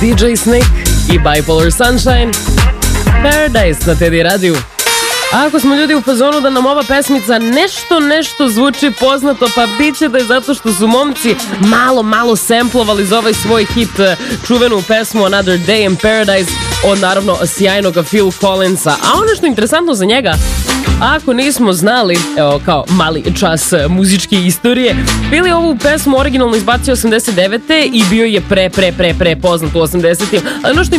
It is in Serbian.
DJ Snake i Bipolar Sunshine, Paradise na Teddy radiju. A ako smo ljudi u fazonu da nam ova pesmica nešto zvuči poznato, pa bit će da je zato što su momci malo semplovali za ovaj svoj hit čuvenu pesmu Another Day in Paradise od naravno sjajnog Phil Collinsa. A ono što je interesantno za njega, ako nismo znali, evo kao mali čas muzičke istorije, Phil je ovu pesmu originalno izbacio 89. i bio je pre poznat u 80. Ali ono što je